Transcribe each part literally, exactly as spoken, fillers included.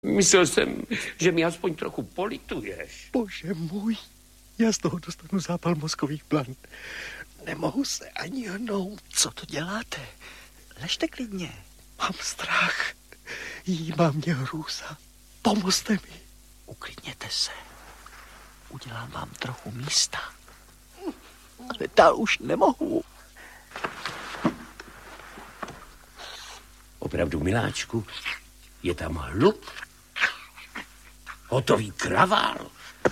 Myslel jsem, že mi aspoň trochu polituješ. Bože můj, já z toho dostanu zápal mozkových plan. Nemohu se ani hnout. Co to děláte? Ležte klidně. Mám strach. Jímá mě hrůza. Pomozte mi. Uklidněte se. Udělám vám trochu místa. Ale dál už nemohu. Opravdu, miláčku, je tam hluk. Hotový kravál.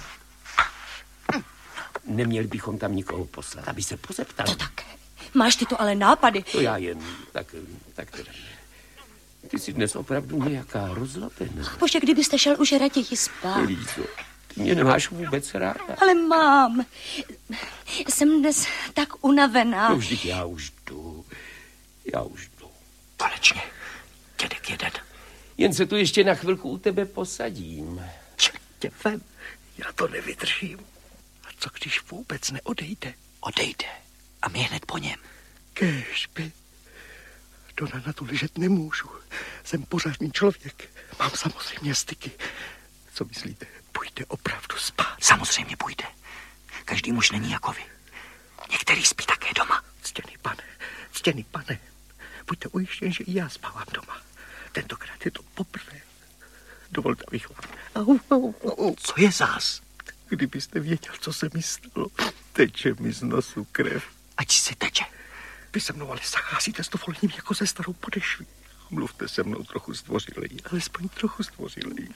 Neměli bychom tam nikoho poslat, aby se pozeptal. To také. Máš ty to ale nápady. To já jen, tak, tak teda ne. Ty jsi dnes opravdu nějaká rozlapená. Bože, kdybyste šel už raději spát. Lízo, ty mě nemáš vůbec ráda. Ale mám. Jsem dnes tak unavená. No vždyť já už jdu. Já už jdu. Konečně. Dědek jeden. Jen se tu ještě na chvilku u tebe posadím. Tě vem, já to nevydržím. A co když vůbec neodejde? Odejde. A my hned po něm. Kéžby. Dona na tu ležet nemůžu. Jsem pořádný člověk. Mám samozřejmě styky. Co myslíte? Půjde opravdu spát? Samozřejmě půjde. Každý muž není jako vy. Některý spí také doma. Ctěný pane, ctěný pane. Buďte ujištěn, že i já spávám doma. Tentokrát je to poprvé. Dovolte, abych vám... Au, au, au. Co je zás? Kdybyste věděl, co se mi stalo. Teče mi z nosu krev. Ať si teče. Vy se mnou ale zacházíte s dovolením jako se starou podešví. Mluvte se mnou trochu zdvořileji, alespoň trochu zdvořileji.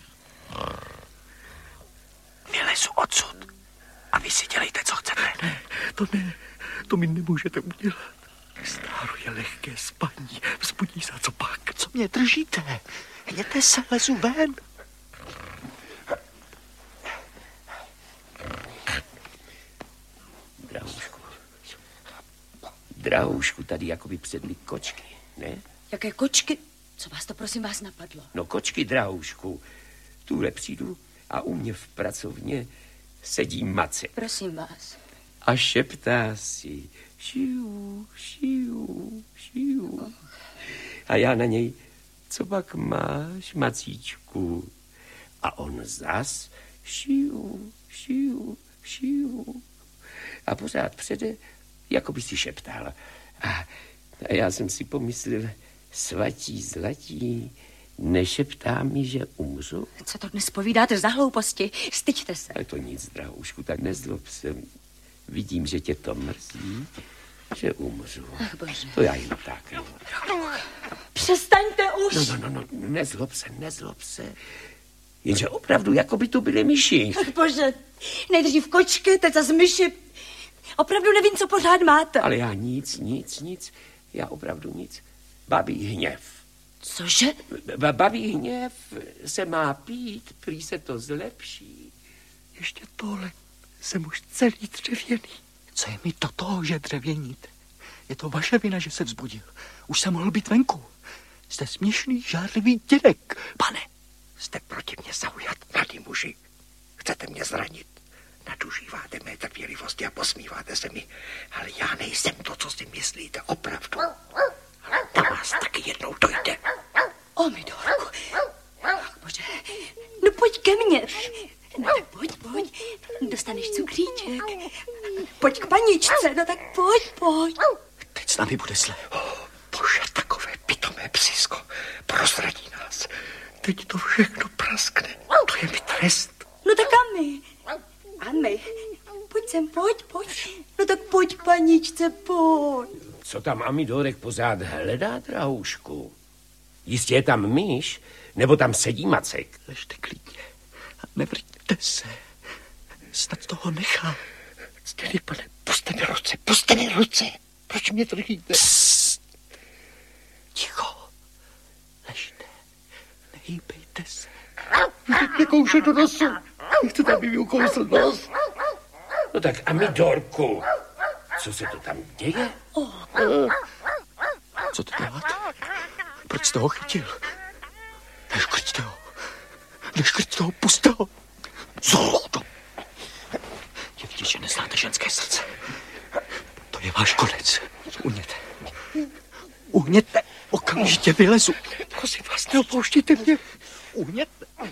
Vylezu odsud a vy si dělejte, co chcete. Ne, to ne, to mi nemůžete udělat. Stáro je lehké spaní, vzbudí se, co pak? Co mě držíte? Hněte se, lezu ven. Drahoušku. Drahoušku, tady jakoby předli kočky, ne? Jaké kočky? Co vás to, prosím vás, napadlo? No kočky, drahoušku. Tuhle přijdu a u mě v pracovně sedí Macek. Prosím vás. A šeptá si šiu, šiu, šiu. A já na něj, co pak máš, Macíčku? A on zas šiu, šiu, šiu. A pořád přede, jako by si šeptal. A, a já jsem si pomyslel, svatí zlatí, nešeptá mi, že umřu? Co to dnes povídáte za hlouposti? Styďte se. Ale to nic, drahoušku, tak nezlob se. Vidím, že tě to mrzí, že umřu. Ach, bože. To já jen tak. No. Přestaňte už. No, no, no, no, nezlob se, nezlob se. Jenže opravdu, jako by tu byly myši. Ach, bože, nejdřív kočky, teď zase myši. Opravdu nevím, co pořád máte. Ale já nic, nic, nic. Já opravdu nic. Babí hněv. Cože? Babí hněv se má pít, prý se to zlepší. Ještě tohle, jsem už celý dřevěný. Co je mi to toho, že dřevěníte? Je to vaše vina, že se vzbudil. Už jsem mohl být venku. Jste směšný, žárlivý dědek, pane. Jste proti mě zaujat, mladý muži. Chcete mě zranit. Nadužíváte mé trpělivosti a posmíváte se mi. Ale já nejsem to, co si myslíte, opravdu. Ale na vás taky jednou dojde. O, mi Dorku. Ach, bože. No pojď ke mně. No tak pojď, pojď. Dostaneš cukříček. Pojď k paničce, no tak pojď, pojď. Teď s námi bude zle. Oh, bože, takové pitomé psisko. Prozradí nás. Teď to všechno praskne. To je mi trest. No tak a my? A my? Pojď sem, pojď, pojď. No tak pojď k paničce, pojď. Co tam Amidorek pořád hledá, drahoušku? Jistě je tam myš, nebo tam sedí Macek. Ležte klidně a nevrťte se. Snad toho nechá. Ctěný pane, puste mi ruce, puste mi ruce. Proč mě držíte? Psst. Ticho. Ležte. Nehýbejte se. Mě kouše do nosu. Chcete, aby mi ukousl nos? No tak Amidorku, co se to tam děje? Oh. Co to děláte? Proč jste ho chytil? Neškrťte ho. Neškrťte ho, puste ho. Zloto. Je vidět, že neznáte ženské srdce. To je váš konec. Uhněte. Uhněte. Okamžitě vylezu. Prosím vás, neopouštějte mě. uhněte.